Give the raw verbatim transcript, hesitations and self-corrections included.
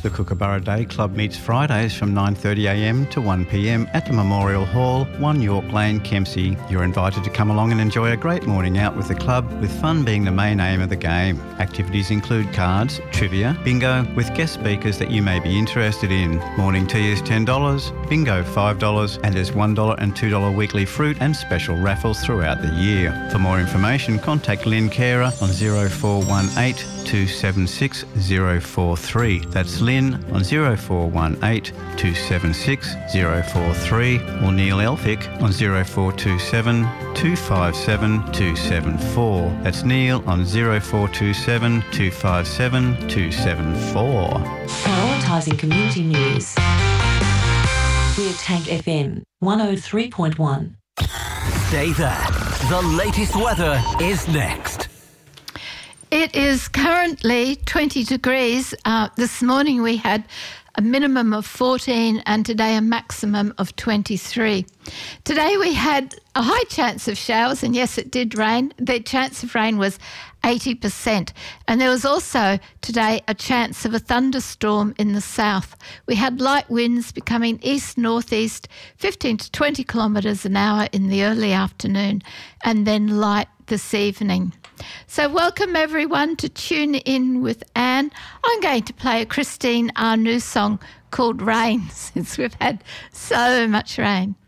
The Kookaburra Day Club meets Fridays from nine thirty a m to one p m at the Memorial Hall, one York Lane, Kempsey. You're invited to come along and enjoy a great morning out with the club, with fun being the main aim of the game. Activities include cards, trivia, bingo, with guest speakers that you may be interested in. Morning tea is ten dollars, bingo five dollars, and there's one dollar and two dollars weekly fruit and special raffles throughout the year. For more information, contact Lynn Carer on zero four one eight two seven six zero four three. That's Lynn on zero four one eight two seven six zero four three, or Neil Elphick on zero four two seven two five seven two seven four. That's Neil on zero four two seven two five seven two seven four. Prioritising community news. We're Tank F M one oh three point one. Stay there. The latest weather is next. It is currently twenty degrees. Uh, this morning we had a minimum of fourteen and today a maximum of twenty-three. Today we had a high chance of showers, and yes, it did rain. The chance of rain was eighty percent. And there was also today a chance of a thunderstorm in the south. We had light winds becoming east-northeast, fifteen to twenty kilometres an hour in the early afternoon, and then light this evening. So welcome everyone to Tune In with Anne. I'm going to play a Christine Arnoux song called Rain, since we've had so much rain.